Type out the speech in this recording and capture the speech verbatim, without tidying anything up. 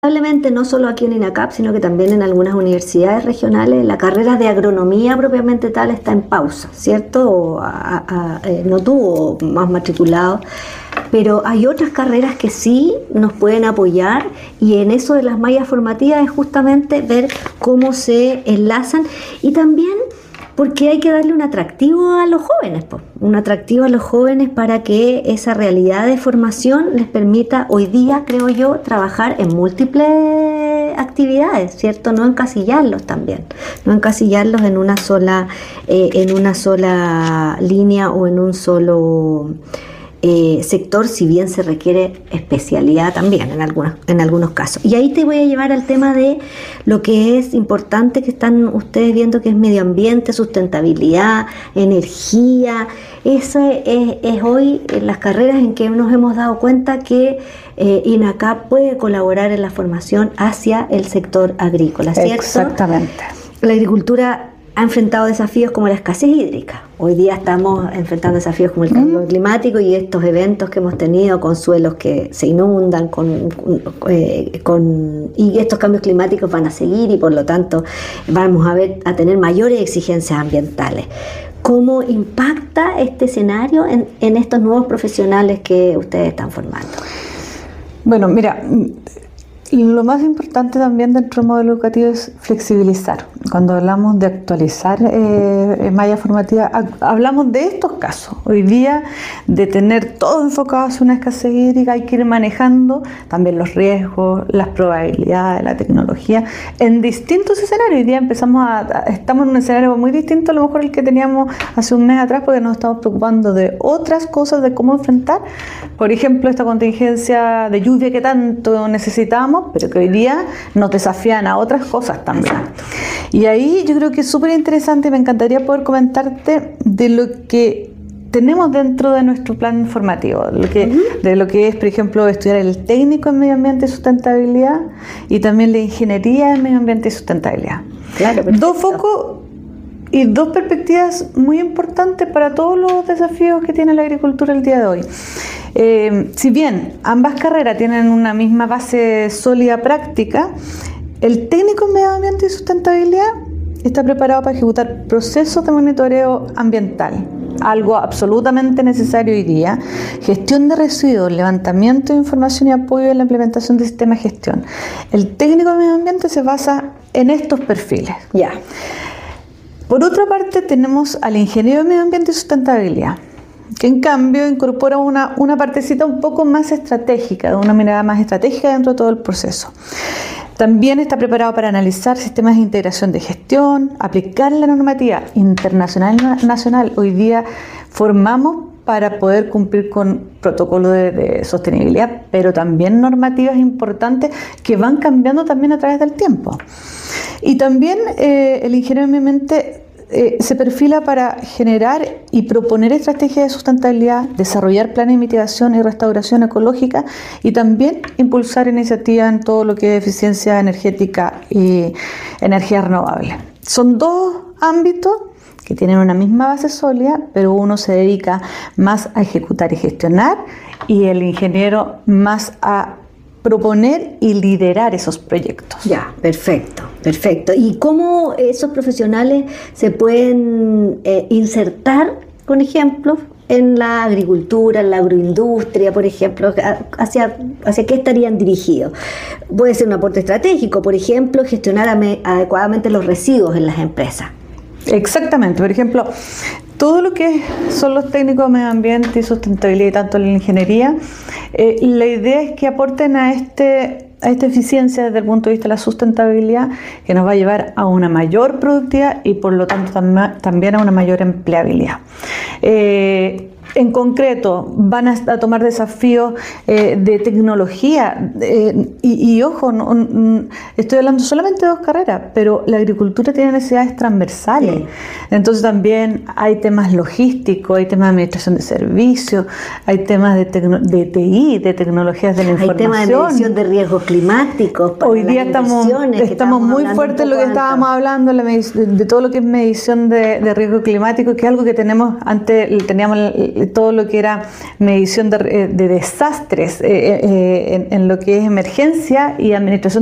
Lamentablemente, no solo aquí en INACAP, sino que también en algunas universidades regionales, la carrera de agronomía propiamente tal está en pausa, ¿cierto? O a, a, a, no tuvo más matriculados, pero hay otras carreras que sí nos pueden apoyar, y en eso de las mallas formativas es justamente ver cómo se enlazan, y también porque hay que darle un atractivo a los jóvenes, po. un atractivo a los jóvenes para que esa realidad de formación les permita hoy día, creo yo, trabajar en múltiples actividades, ¿cierto? No encasillarlos también, no encasillarlos en una sola, eh, en una sola línea o en un solo Eh, sector, si bien se requiere especialidad también en algunos, en algunos casos. Y ahí te voy a llevar al tema de lo que es importante, que están ustedes viendo, que es medio ambiente, sustentabilidad, energía. Esa es, es hoy en las carreras en que nos hemos dado cuenta que eh, INACAP puede colaborar en la formación hacia el sector agrícola, ¿cierto? Exactamente. La agricultura ha enfrentado desafíos como la escasez hídrica. Hoy día estamos enfrentando desafíos como el cambio mm. climático y estos eventos que hemos tenido con suelos que se inundan, con, eh, con, y estos cambios climáticos van a seguir, y por lo tanto vamos a, ver, a tener mayores exigencias ambientales. ¿Cómo impacta este escenario en, en estos nuevos profesionales que ustedes están formando? Bueno, mira, lo más importante también dentro del modelo educativo es flexibilizar. Cuando hablamos de actualizar eh, malla formativa, hablamos de estos casos. Hoy día, de tener todo enfocado hacia una escasez hídrica, hay que ir manejando también los riesgos, las probabilidades, la tecnología, en distintos escenarios. Hoy día empezamos a, estamos en un escenario muy distinto a lo mejor el que teníamos hace un mes atrás, porque nos estamos preocupando de otras cosas, de cómo enfrentar, por ejemplo, esta contingencia de lluvia que tanto necesitamos, pero que hoy día nos desafían a otras cosas también. Exacto. Y ahí yo creo que es súper interesante, me encantaría poder comentarte de lo que tenemos dentro de nuestro plan formativo, lo que, uh-huh. de lo que es, por ejemplo, estudiar el técnico en medio ambiente y sustentabilidad, y también la ingeniería en medio ambiente y sustentabilidad. Claro, dos focos y dos perspectivas muy importantes para todos los desafíos que tiene la agricultura el día de hoy. Eh, si bien ambas carreras tienen una misma base sólida práctica, el técnico en medio ambiente y sustentabilidad está preparado para ejecutar procesos de monitoreo ambiental, algo absolutamente necesario hoy día, gestión de residuos, levantamiento de información y apoyo en la implementación de sistemas de gestión. El técnico en medio ambiente se basa en estos perfiles. Ya. Por otra parte, tenemos al ingeniero de medio ambiente y sustentabilidad, que en cambio incorpora una, una partecita un poco más estratégica, una mirada más estratégica dentro de todo el proceso. También está preparado para analizar sistemas de integración de gestión, aplicar la normativa internacional y nacional. Hoy día formamos para poder cumplir con protocolos de, de sostenibilidad, pero también normativas importantes que van cambiando también a través del tiempo. Y también eh, el ingeniero en medio ambiente Eh, se perfila para generar y proponer estrategias de sustentabilidad, desarrollar planes de mitigación y restauración ecológica, y también impulsar iniciativas en todo lo que es eficiencia energética y energía renovable. Son dos ámbitos que tienen una misma base sólida, pero uno se dedica más a ejecutar y gestionar, y el ingeniero más a proponer y liderar esos proyectos. Ya, perfecto, perfecto. ¿Y cómo esos profesionales se pueden eh, insertar, con ejemplos, en la agricultura, en la agroindustria, por ejemplo? ¿Hacia, hacia qué estarían dirigidos? Puede ser un aporte estratégico, por ejemplo, gestionar adecuadamente los residuos en las empresas. Exactamente, por ejemplo, todo lo que son los técnicos de medio ambiente y sustentabilidad, y tanto en la ingeniería, eh, la idea es que aporten a este a esta eficiencia desde el punto de vista de la sustentabilidad, que nos va a llevar a una mayor productividad y por lo tanto tam- también a una mayor empleabilidad. Eh, En concreto, van a, a tomar desafíos eh, de tecnología eh, y, y ojo, no, no, estoy hablando solamente de dos carreras, pero la agricultura tiene necesidades transversales. Sí. Entonces también hay temas logísticos, hay temas de administración de servicios, hay temas de, tecno, de T I, de tecnologías de la información. Hay temas de medición de riesgos climáticos. Hoy día estamos, estamos muy fuertes en lo que estábamos hablando, la medición, de todo lo que es medición de, de riesgo climático, que es algo que tenemos, antes teníamos todo lo que era medición de, de desastres eh, eh, en, en lo que es emergencia y administración